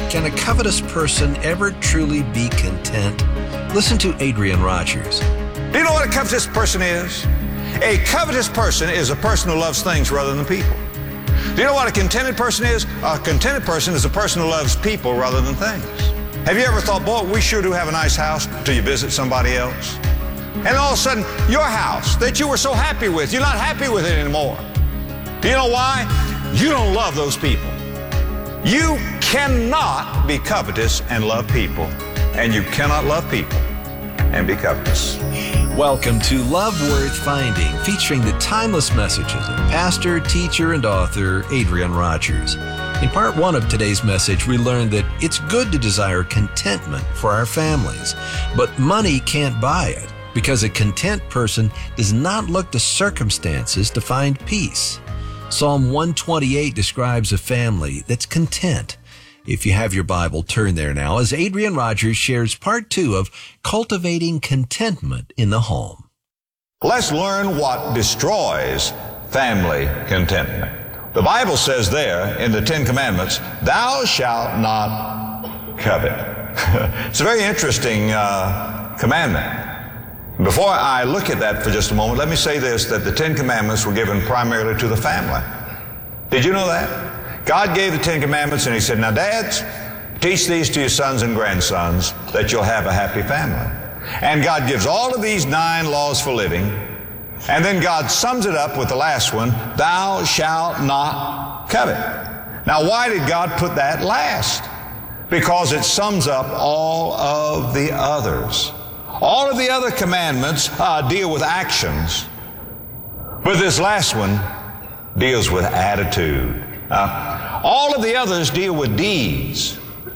Can a covetous person ever truly be content? Listen to Adrian Rogers. Do you know what a covetous person is? A covetous person is a person who loves things rather than people. Do you know what a contented person is? A contented person is a person who loves people rather than things. Have you ever thought, boy, we sure do have a nice house, till you visit somebody else? And all of a sudden, your house that you were so happy with, you're not happy with it anymore. Do you know why? You don't love those people. You cannot be covetous and love people, and you cannot love people and be covetous. Welcome to Love Worth Finding, featuring the timeless messages of pastor, teacher, and author Adrian Rogers. In part one of today's message, we learned that it's good to desire contentment for our families, but money can't buy it, because a content person does not look to circumstances to find peace. Psalm 128 describes a family that's content. If you have your Bible, turn there now as Adrian Rogers shares part two of Cultivating Contentment in the Home. Let's learn what destroys family contentment. The Bible says there in the Ten Commandments, thou shalt not covet. It's a very interesting commandment. Before I look at that for just a moment, let me say this, that the Ten Commandments were given primarily to the family. Did you know that? God gave the Ten Commandments and He said, now dads, teach these to your sons and grandsons that you'll have a happy family. And God gives all of these 9 laws for living, and then God sums it up with the last one, thou shalt not covet. Now why did God put that last? Because it sums up all of the others. All of the other commandments deal with actions, but this last one deals with attitude. All of the others deal with deeds,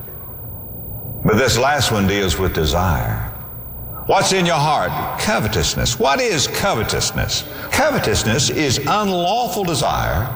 but this last one deals with desire. What's in your heart? Covetousness. What is covetousness? Covetousness is unlawful desire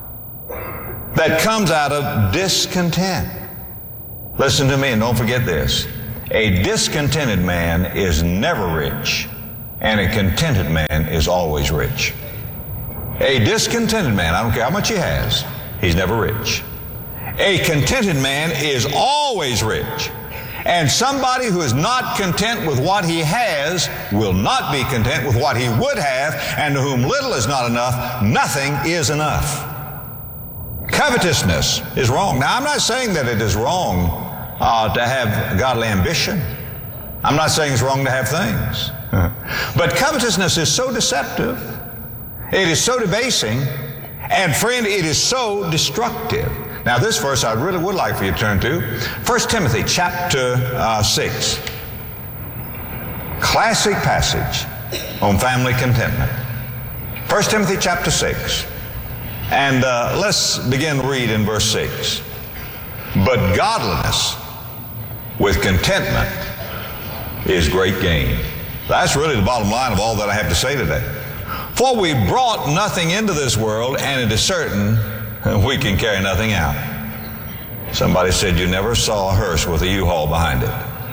that comes out of discontent. Listen to me and don't forget this. A discontented man is never rich, and a contented man is always rich. A discontented man, I don't care how much he has, he's never rich. A contented man is always rich. And somebody who is not content with what he has will not be content with what he would have, and to whom little is not enough, nothing is enough. Covetousness is wrong. Now, I'm not saying that it is wrong to have godly ambition. I'm not saying it's wrong to have things. But covetousness is so deceptive, it is so debasing, and friend, it is so destructive. Now this verse I really would like for you to turn to, 1 Timothy chapter 6. Classic passage on family contentment. 1 Timothy chapter 6. And let's begin to read in verse 6. But godliness with contentment is great gain. That's really the bottom line of all that I have to say today. For we brought nothing into this world, and it is certain we can carry nothing out. Somebody said you never saw a hearse with a U-Haul behind it.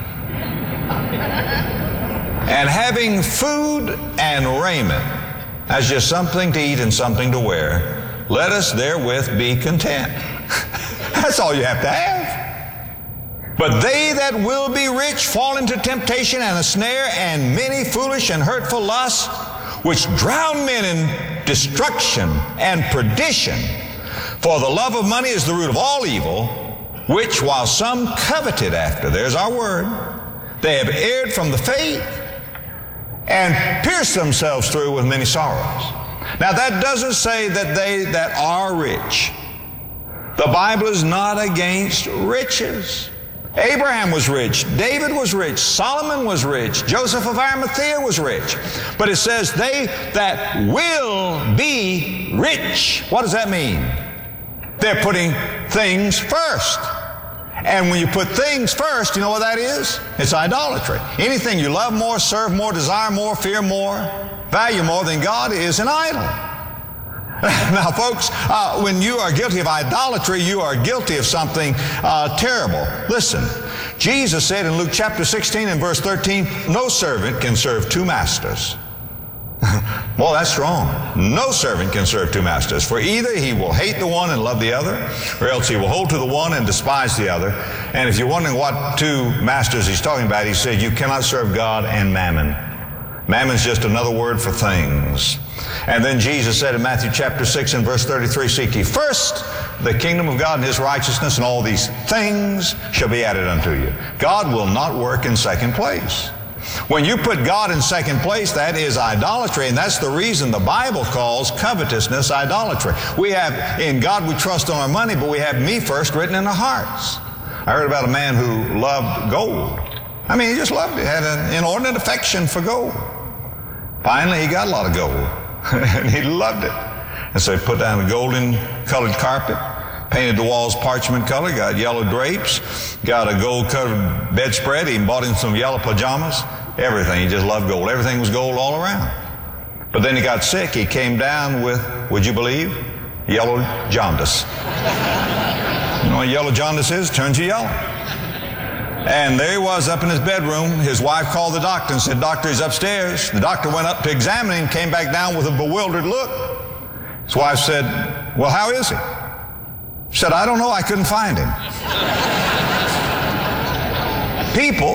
And having food and raiment, that's just something to eat and something to wear, let us therewith be content. That's all you have to have. But they that will be rich fall into temptation and a snare and many foolish and hurtful lusts, which drown men in destruction and perdition. For the love of money is the root of all evil, which while some coveted after, there's our word, they have erred from the faith and pierced themselves through with many sorrows. Now that doesn't say that they that are rich. The Bible is not against riches. Abraham was rich, David was rich, Solomon was rich, Joseph of Arimathea was rich. But it says they that will be rich. What does that mean? They're putting things first. And when you put things first, you know what that is? It's idolatry. Anything you love more, serve more, desire more, fear more, value more than God is an idol. Now, folks, when you are guilty of idolatry, you are guilty of something terrible. Listen, Jesus said in Luke chapter 16 and verse 13, no servant can serve 2 masters. Well, that's strong. No servant can serve two masters, for either he will hate the one and love the other, or else he will hold to the one and despise the other. And if you're wondering what two masters he's talking about, he said you cannot serve God and mammon. Mammon's just another word for things. And then Jesus said in Matthew chapter 6 and verse 33, seek ye first the kingdom of God and his righteousness, and all these things shall be added unto you. God will not work in second place. When you put God in second place, that is idolatry, and that's the reason the Bible calls covetousness idolatry. We have, in God we trust on our money, but we have me first written in our hearts. I heard about a man who loved gold. I mean, he just loved it, had an inordinate affection for gold. Finally, he got a lot of gold, and he loved it. And so he put down a golden-colored carpet, painted the walls parchment color, got yellow drapes, got a gold-covered bedspread. He bought him some yellow pajamas, everything. He just loved gold. Everything was gold all around. But then he got sick. He came down with, would you believe, yellow jaundice. You know what yellow jaundice is? Turns you yellow. And there he was up in his bedroom. His wife called the doctor and said, doctor, he's upstairs. The doctor went up to examine him, came back down with a bewildered look. His wife said, well, how is he? He said, I don't know, I couldn't find him. People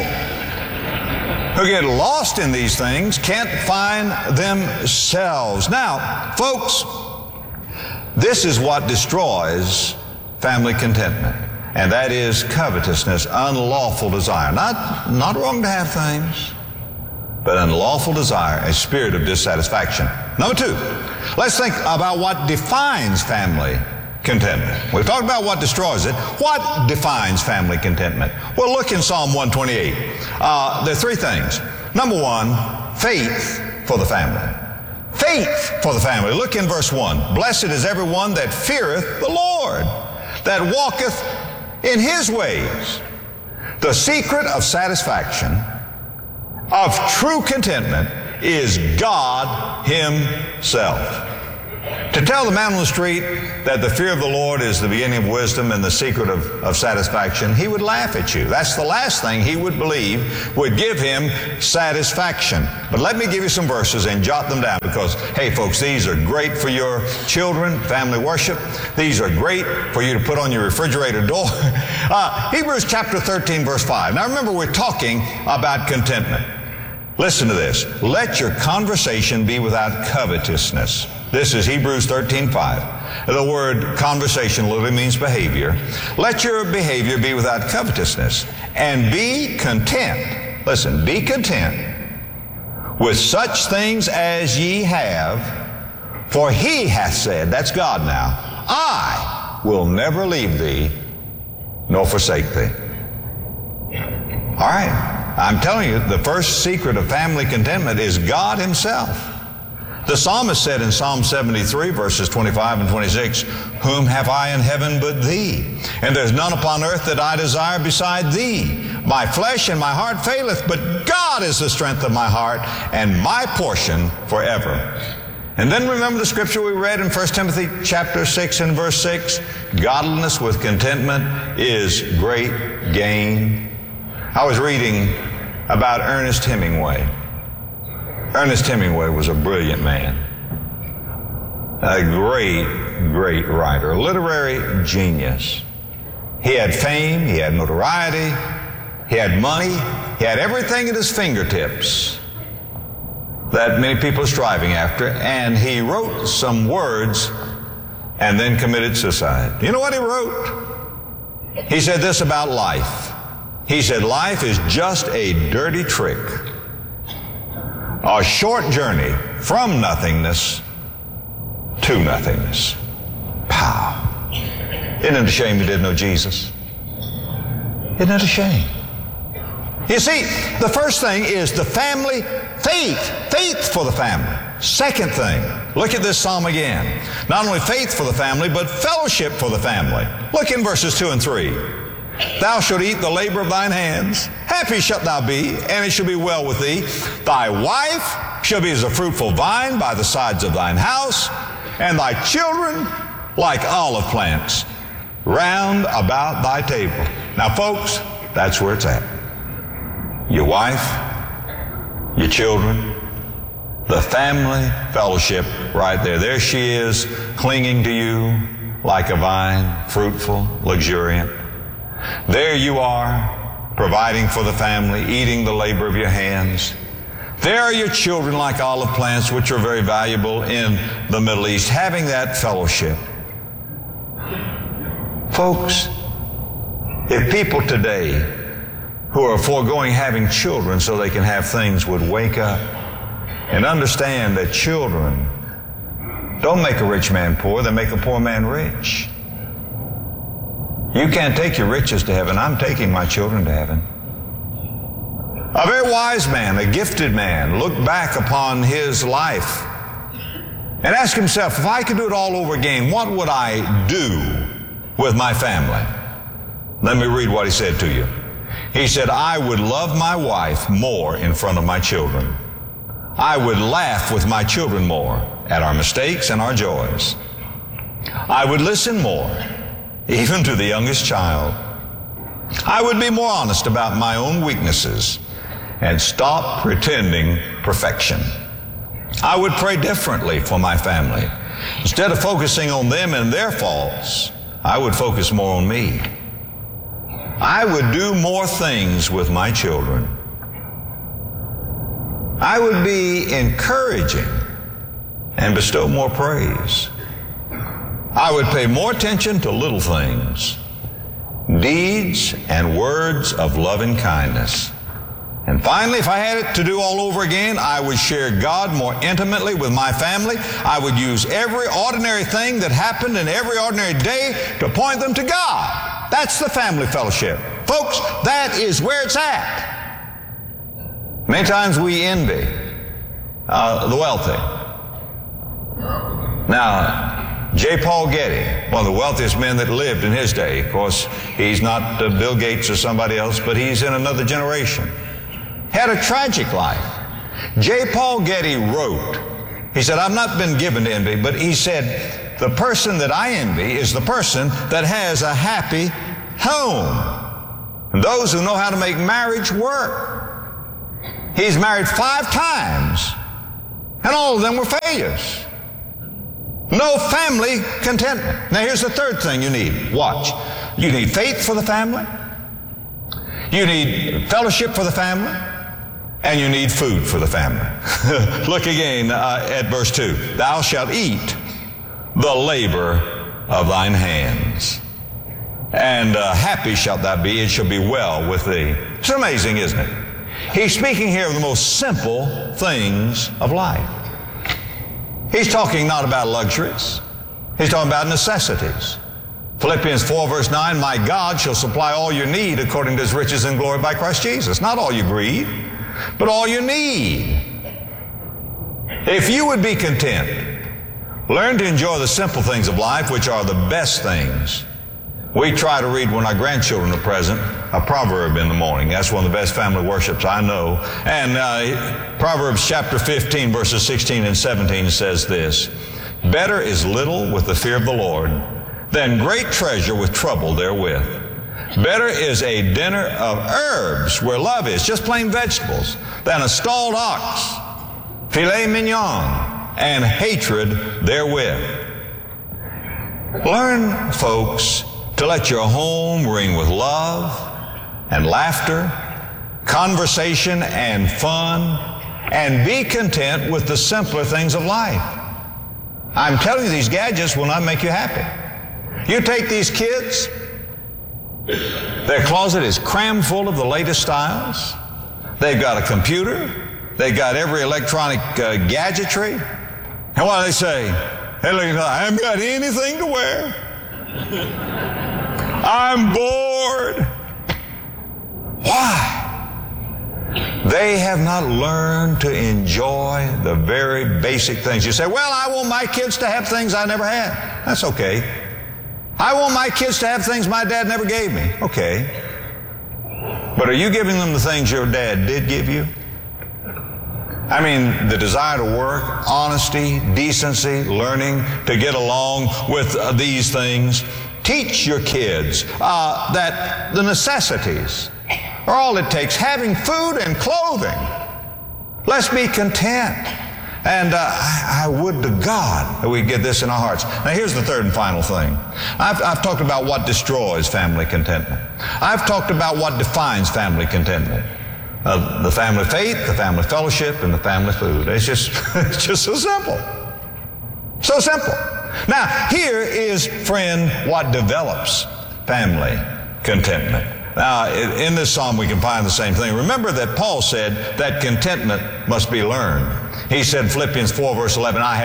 who get lost in these things can't find themselves. Now, folks, this is what destroys family contentment, and that is covetousness, unlawful desire. Not wrong to have things, but unlawful desire, a spirit of dissatisfaction. Number two, let's think about what defines family contentment. We've talked about what destroys it. What defines family contentment? Well, look in Psalm 128. There are three things. Number one, faith for the family. Faith for the family. Look in verse 1. Blessed is everyone that feareth the Lord, that walketh in his ways. The secret of satisfaction, of true contentment, is God himself. To tell the man on the street that the fear of the Lord is the beginning of wisdom and the secret of satisfaction, he would laugh at you. That's the last thing he would believe would give him satisfaction. But let me give you some verses and jot them down, because, hey folks, these are great for your children, family worship. These are great for you to put on your refrigerator door. Hebrews chapter 13, verse 5. Now remember, we're talking about contentment. Listen to this. Let your conversation be without covetousness. This is Hebrews 13:5. The word conversation literally means behavior. Let your behavior be without covetousness, and be content. Listen, be content with such things as ye have, for he hath said, that's God now, I will never leave thee nor forsake thee. All right. I'm telling you, the first secret of family contentment is God himself. The psalmist said in Psalm 73, verses 25 and 26, whom have I in heaven but thee? And there's none upon earth that I desire beside thee. My flesh and my heart faileth, but God is the strength of my heart and my portion forever. And then remember the scripture we read in 1 Timothy chapter 6 and verse 6? Godliness with contentment is great gain. I was reading about Ernest Hemingway. Ernest Hemingway was a brilliant man, a great writer, a literary genius. He had fame, he had notoriety, he had money, he had everything at his fingertips that many people are striving after, and he wrote some words and then committed suicide. You know what he wrote? He said this about life. He said, life is just a dirty trick, a short journey from nothingness to nothingness. Pow. Isn't it a shame you didn't know Jesus? Isn't it a shame? You see, the first thing is the family faith for the family. Second thing, look at this psalm again. Not only faith for the family, but fellowship for the family. Look in verses 2 and 3. Thou shalt eat the labor of thine hands. Happy shalt thou be, and it shall be well with thee. Thy wife shall be as a fruitful vine by the sides of thine house, and thy children like olive plants round about thy table. Now, folks, that's where it's at. Your wife, your children, The family fellowship right there. There she is, clinging to you like a vine, fruitful, luxuriant. There you are, providing for the family, eating the labor of your hands. There are your children like olive plants, which are very valuable in the Middle East, having that fellowship. Folks, if people today who are foregoing having children so they can have things would wake up and understand that children don't make a rich man poor, they make a poor man rich. You can't take your riches to heaven. I'm taking my children to heaven. A very wise man, a gifted man, looked back upon his life and asked himself, if I could do it all over again, what would I do with my family? Let me read what he said to you. He said, I would love my wife more in front of my children. I would laugh with my children more at our mistakes and our joys. I would listen more, even to the youngest child. I would be more honest about my own weaknesses and stop pretending perfection. I would pray differently for my family. Instead of focusing on them and their faults, I would focus more on me. I would do more things with my children. I would be encouraging and bestow more praise. I would pay more attention to little things, deeds and words of love and kindness. And finally, if I had it to do all over again, I would share God more intimately with my family. I would use every ordinary thing that happened in every ordinary day to point them to God. That's the family fellowship. Folks, that is where it's at. Many times we envy the wealthy. Now, J. Paul Getty, one of the wealthiest men that lived in his day, of course, he's not Bill Gates or somebody else, but he's in another generation, had a tragic life. J. Paul Getty wrote, he said, I've not been given to envy, but he said, the person that I envy is the person that has a happy home. And those who know how to make marriage work. He's married 5 times, and all of them were failures. No family contentment. Now here's the third thing you need. Watch. You need faith for the family. You need fellowship for the family. And you need food for the family. Look again at verse 2. Thou shalt eat the labor of thine hands. And happy shalt thou be, it shall be well with thee. It's amazing, isn't it? He's speaking here of the most simple things of life. He's talking not about luxuries. He's talking about necessities. Philippians 4 verse 9, my God shall supply all your need according to his riches and glory by Christ Jesus. Not all your greed, but all you need. If you would be content, learn to enjoy the simple things of life, which are the best things. We try to read when our grandchildren are present a proverb in the morning. That's one of the best family worships I know. And Proverbs chapter 15 verses 16 and 17 says this, better is little with the fear of the Lord than great treasure with trouble therewith. Better is a dinner of herbs where love is, just plain vegetables, than a stalled ox, filet mignon, and hatred therewith. Learn, folks, to let your home ring with love and laughter, conversation and fun, and be content with the simpler things of life. I'm telling you, these gadgets will not make you happy. You take these kids, their closet is crammed full of the latest styles. They've got a computer. They've got every electronic gadgetry. And what do they say? Hey, look, I haven't got anything to wear. I'm bored. Why? They have not learned to enjoy the very basic things. You say, well, I want my kids to have things I never had. That's okay. I want my kids to have things my dad never gave me. Okay. But are you giving them the things your dad did give you? I mean, the desire to work, honesty, decency, learning to get along with these things. Teach your kids that the necessities are all it takes. Having food and clothing. Let's be content. And I would to God that we get this in our hearts. Now here's the third and final thing. I've talked about what destroys family contentment. I've talked about what defines family contentment. The family faith, the family fellowship, and the family food. It's just so simple. So simple. Now here is, friend, what develops family contentment. Now, in this psalm, we can find the same thing. Remember that Paul said that contentment must be learned. He said in Philippians 4, verse 11, I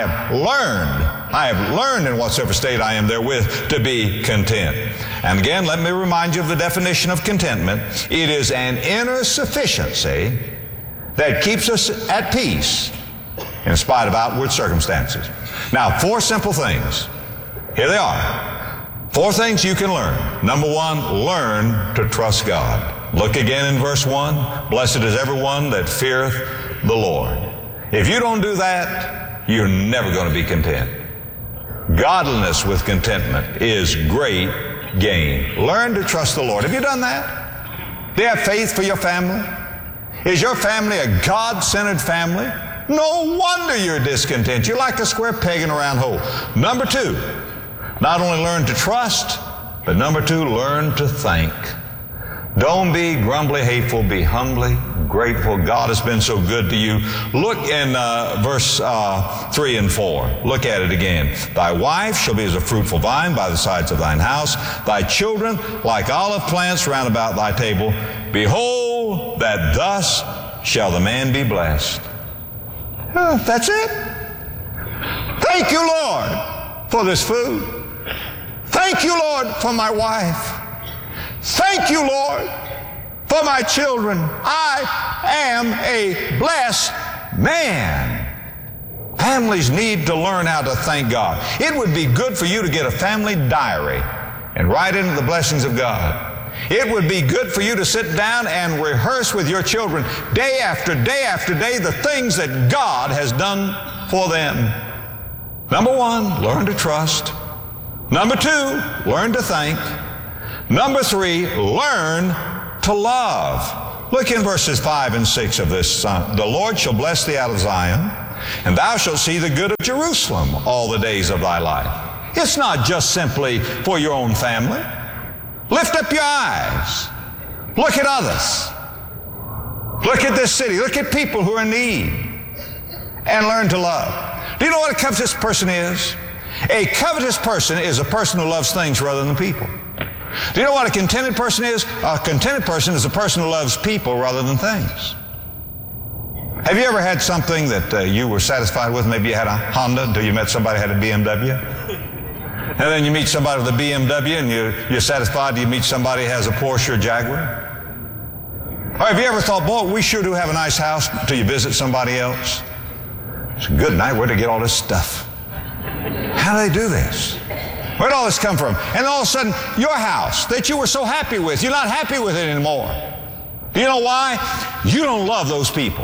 have learned in whatsoever state I am therewith to be content. And again, let me remind you of the definition of contentment. It is an inner sufficiency that keeps us at peace in spite of outward circumstances. Now, 4 simple things. Here they are. 4 things you can learn. Number 1, learn to trust God. Look again in verse 1. Blessed is everyone that feareth the Lord. If you don't do that, you're never going to be content. Godliness with contentment is great gain. Learn to trust the Lord. Have you done that? Do you have faith for your family? Is your family a God-centered family? No wonder you're discontent. You're like a square peg in a round hole. Number 2, not only learn to trust, but number 2, learn to thank. Don't be grumbly, hateful, be humbly grateful. God has been so good to you. Look in verse 3 and 4. Look at it again. Thy wife shall be as a fruitful vine by the sides of thine house, thy children like olive plants round about thy table. Behold, that thus shall the man be blessed. That's it. Thank you, Lord, for this food. Thank you, Lord, for my wife. Thank you, Lord, for my children. I am a blessed man. Families need to learn how to thank God. It would be good for you to get a family diary and write in the blessings of God. It would be good for you to sit down and rehearse with your children day after day after day the things that God has done for them. Number 1, learn to trust. Number 2, learn to thank. Number 3, learn to love. Look in verses 5 and 6 of this. The Lord shall bless thee out of Zion, and thou shalt see the good of Jerusalem all the days of thy life. It's not just simply for your own family. Lift up your eyes. Look at others. Look at this city. Look at people who are in need. And learn to love. Do you know what a covetous person is? A covetous person is a person who loves things rather than people. Do you know what a contented person is? A contented person is a person who loves people rather than things. Have you ever had something that you were satisfied with? Maybe you had a Honda until you met somebody who had a BMW. And then you meet somebody with a BMW and you're satisfied. You meet somebody who has a Porsche or Jaguar. Or have you ever thought, boy, we sure do have a nice house, until you visit somebody else? It's a good night. Where'd they get all this stuff? How do they do this? Where'd all this come from? And all of a sudden, your house that you were so happy with, you're not happy with it anymore. Do you know why? You don't love those people.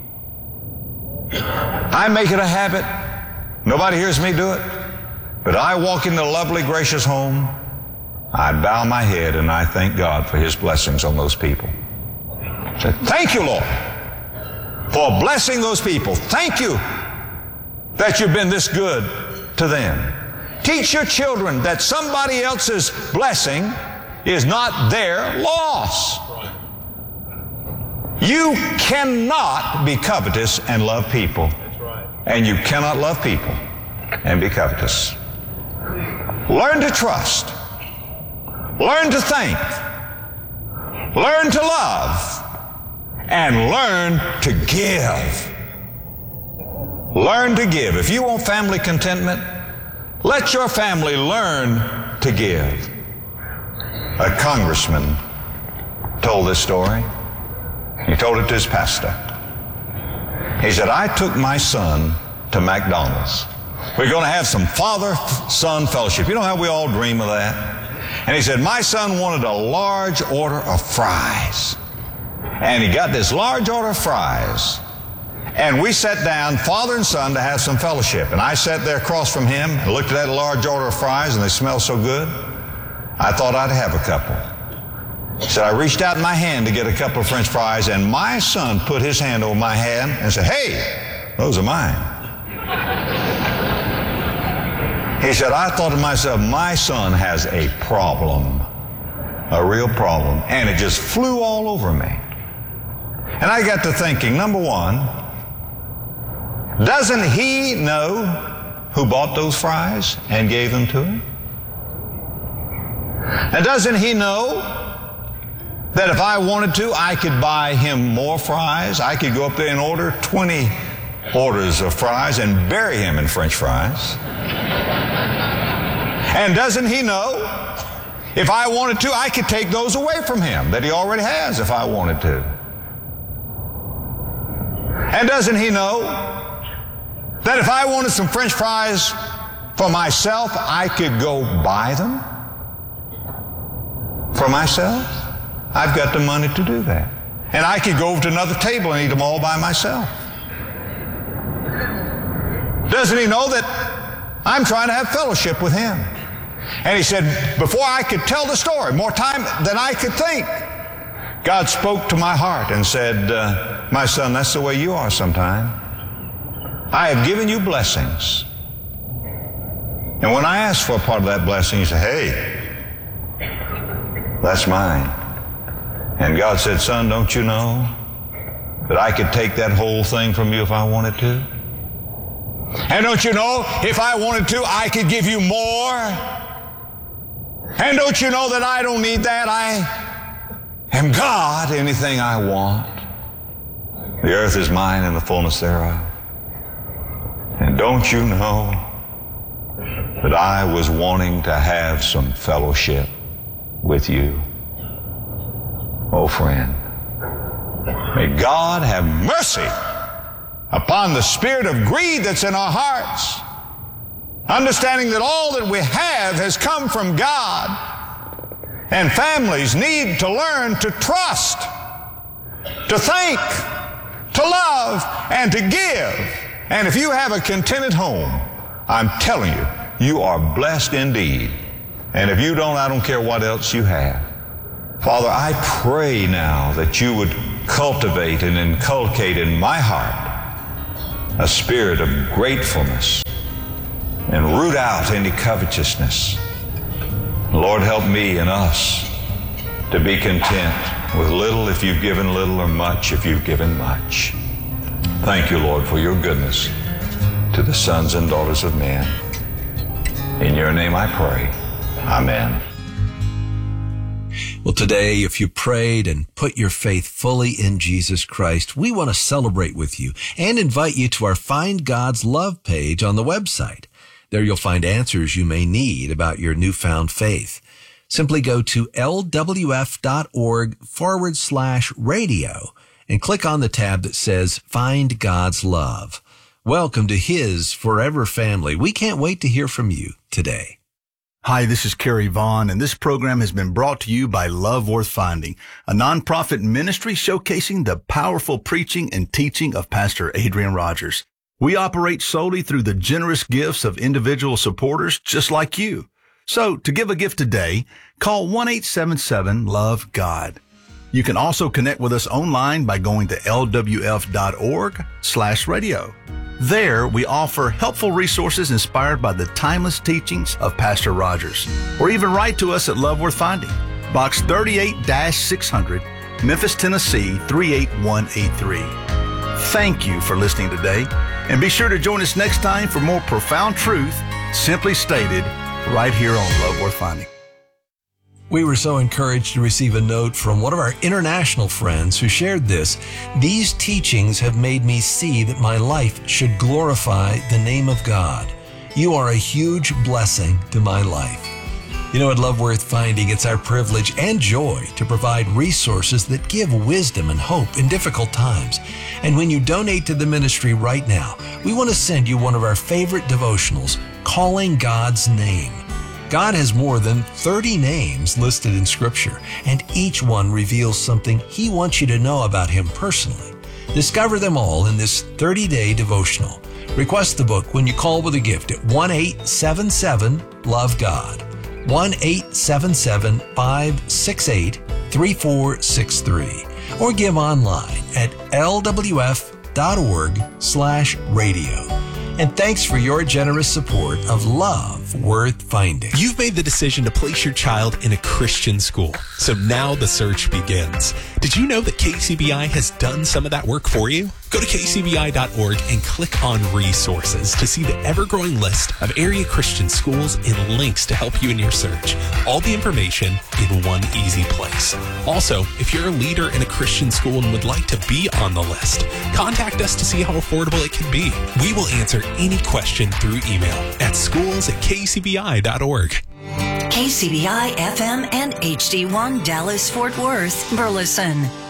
I make it a habit. Nobody hears me do it. But I walk into a lovely, gracious home. I bow my head and I thank God for His blessings on those people. So, thank you, Lord, for blessing those people. Thank you that you've been this good to them. Teach your children that somebody else's blessing is not their loss. You cannot be covetous and love people. And you cannot love people and be covetous. Learn to trust. Learn to thank. Learn to love. And learn to give. Learn to give. If you want family contentment, let your family learn to give. A congressman told this story. He told it to his pastor. He said, I took my son to McDonald's. We're going to have some father-son fellowship. You know how we all dream of that? And he said, my son wanted a large order of fries. And he got this large order of fries. And we sat down, father and son, to have some fellowship. And I sat there across from him and looked at that large order of fries, and they smelled so good, I thought I'd have a couple. So I reached out my hand to get a couple of French fries, and my son put his hand over my hand and said, hey, those are mine. He said, I thought to myself, my son has a problem, a real problem. And it just flew all over me. And I got to thinking, number one, doesn't he know who bought those fries and gave them to him? And doesn't he know that if I wanted to, I could buy him more fries? I could go up there and order 20 orders of fries and bury him in French fries. And doesn't he know if I wanted to, I could take those away from him that he already has if I wanted to? And doesn't he know that if I wanted some French fries for myself, I could go buy them for myself? I've got the money to do that. And I could go over to another table and eat them all by myself. Doesn't he know that I'm trying to have fellowship with him? And he said, before I could tell the story, more time than I could think, God spoke to my heart and said, my son, that's the way you are sometime. I have given you blessings. And when I asked for a part of that blessing, he said, hey, that's mine. And God said, son, don't you know that I could take that whole thing from you if I wanted to? And don't you know, if I wanted to, I could give you more? And don't you know that I don't need that? I am God, anything I want. The earth is mine and the fullness thereof. And don't you know that I was wanting to have some fellowship with you? Oh, friend, may God have mercy upon the spirit of greed that's in our hearts, understanding that all that we have has come from God, and families need to learn to trust, to think, to love, and to give. And if you have a contented home, I'm telling you, you are blessed indeed. And if you don't, I don't care what else you have. Father, I pray now that you would cultivate and inculcate in my heart a spirit of gratefulness and root out any covetousness. Lord, help me and us to be content with little if you've given little, or much if you've given much. Thank you, Lord, for your goodness to the sons and daughters of men. In your name I pray. Amen. Well, today, if you prayed and put your faith fully in Jesus Christ, we want to celebrate with you and invite you to our Find God's Love page on the website. There you'll find answers you may need about your newfound faith. Simply go to lwf.org/radio and click on the tab that says Find God's Love. Welcome to His forever family. We can't wait to hear from you today. Hi, this is Kerry Vaughn, and this program has been brought to you by Love Worth Finding, a nonprofit ministry showcasing the powerful preaching and teaching of Pastor Adrian Rogers. We operate solely through the generous gifts of individual supporters just like you. So, to give a gift today, call 1-877-LOVE-GOD. You can also connect with us online by going to lwf.org/radio. There, we offer helpful resources inspired by the timeless teachings of Pastor Rogers. Or even write to us at Love Worth Finding, Box 38-600, Memphis, Tennessee 38183. Thank you for listening today, and be sure to join us next time for more profound truth, simply stated, right here on Love Worth Finding. We were so encouraged to receive a note from one of our international friends who shared this. These teachings have made me see that my life should glorify the name of God. You are a huge blessing to my life. You know, at Love Worth Finding, it's our privilege and joy to provide resources that give wisdom and hope in difficult times. And when you donate to the ministry right now, we want to send you one of our favorite devotionals, Calling God's Name. God has more than 30 names listed in Scripture, and each one reveals something He wants you to know about Him personally. Discover them all in this 30-day devotional. Request the book when you call with a gift at 1-877-LOVE-GOD, 1-877-568-3463, or give online at lwf.org/radio. And thanks for your generous support of Love Worth Finding. You've made the decision to place your child in a Christian school, so now the search begins. Did you know that KCBI has done some of that work for you? Go to kcbi.org and click on Resources to see the ever-growing list of area Christian schools and links to help you in your search. All the information in one easy place. Also, if you're a leader in a Christian school and would like to be on the list, contact us to see how affordable it can be. We will answer any question through email at schools@kcbi.org. KCBI FM and HD1 Dallas Fort Worth, Burleson.